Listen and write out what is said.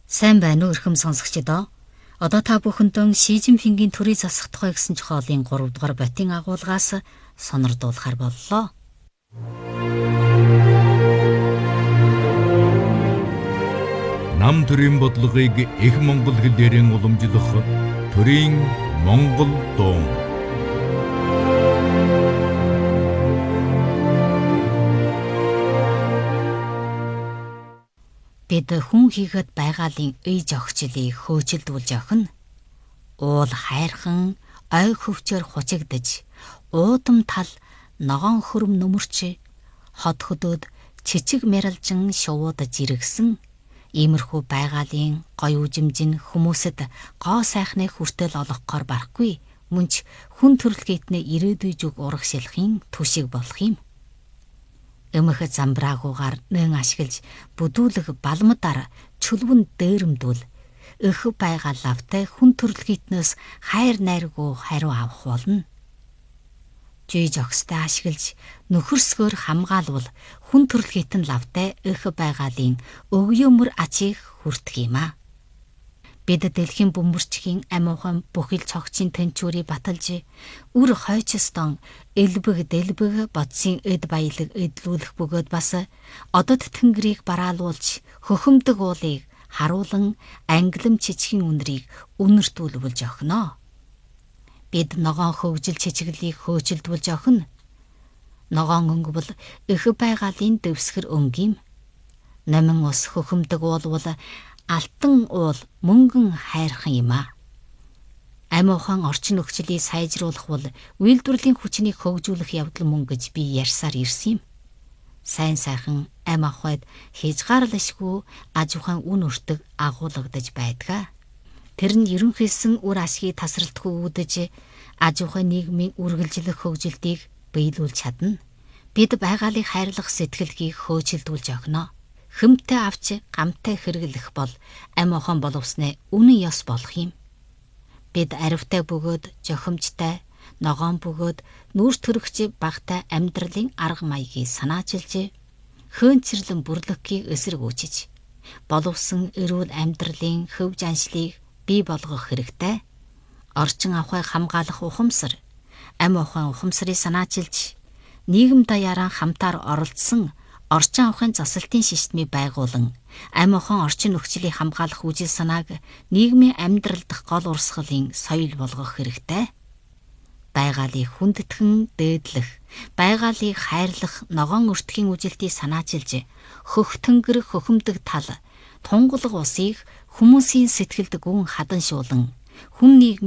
Сайн байна уу эрхэм сонсогчдоо? Одоо та бүхэндээ Ши Жинпингийн төрийг засах тухай гэсэн зохиолын 3 дугаар батийн агуулгаас сонирдуулахар боллоо. Нам төрийн бодлогыг их монгол хэлээрэн уламжлах төрийн монгол дуун. Бид хүн хийхэд байгалийн ий жогчлыг хөөцөлдүүлж охин. Уул хайрхан ой хөвчөр хучигдж, уудам тал ногоон хөрөм нүмерч, хот хөдөөд чичиг мэрэлжин шувуудаж иргсэн. Иймэрхүү байгалийн гоё үжимжин хүмүүсэд гоо сайхны хүртэл олгохоор барахгүй. Мөнч хүн төрөлхийднээ ирээдүй зүг урагшилахын түшиг болох юм. Өмөх замбраагуугаар нэн ашиглаж бүдүүлэг балмадаар чөлвөн дээрэмдүүл өх байгаа лавтай хүн төрөлхийднээс хайр найргүй хариу авах болно. Жиж огстой ашиглаж нөхөрсгөөр хамгаалвал хүн төрөлхийдэн лавтай өх байгалийн өгөөмөр ачийг хүртэх юм а. Бид дэлхийн бөмбөрчхийн амиухан бүхэл цогцын тэнчүүрийг баталж үр хойчстон элбэг дэлбэг бодсын эд баялаг эдлүүлэх бөгөөд бас одод тэнгэрийг бараалуулж хөхөмдөг уулыг харуулан англим чичгийн үнэрийг үнэртүүлүүлж өгнө. Бид ногоон хөвжил чичгэлийг хөөцөлдүүлж өгнө. Ногоон өнгө бол эх байгалийн дэвсгэр өнг юм. Намин ус хөхөмдөг уул бол алтан уул мөнгөн хайрхан юм а. Амиухан орчин нөхцөлийг сайжруулах бол үйлдвэрлэлийн хүчнийг хөгжүүлэх явдал мөн гэж би ярьсаар ирсэн юм. Сайн сайхан ам ахвайд хийж гарлашгүй аж ухаан үн өртөг агуулгадж байдгаа. Тэр нь ерөнхийсэн үр ашгийг тасралтгүй үүдэж аж ухаан нийгмийн үргэлжлэх хөгжилтийг биелүүлж чадна. Бид байгаалыг хайрлах сэтгэлгийг хөөцөлдүүлж өгнө. Хүмтэй авч гамтай хэрэглэх бол ам охон боловснээ үнэн ёс болох юм. Бид аривтай бөгөөд жохимжтой, ногоон бөгөөд нүүрс төрөгч багтай амьдралын арга маягийг санаачилж, хөөнцөрлөн бүрлэгхийг эсрэг үүчиж, боловсон эрүүл амьдралын хөв жаншлыг бий болгох хэрэгтэй. Орчин авахыг хамгаалах ухамсар, ам охон ухамсарыг санаачилж, нийгэм даяараа хамтаар оролцсон орчин авахын засалтын системийг байгуулан ам охон орчин нөхцөлийг хамгаалах үжил санааг нийгмийн амьдрал дахь гол урсгалын соёл болгох хэрэгтэй. Байгаалыг хүндэтгэн дээдлэх, байгаалыг хайрлах ногоон өртгийн үжилтийг санаачилж, хөх тэнгэр хөхөмдөг тал, тунгуулга усыг хүмүүсийн сэтгэлд гүн хадан шуулан хүн нийгэм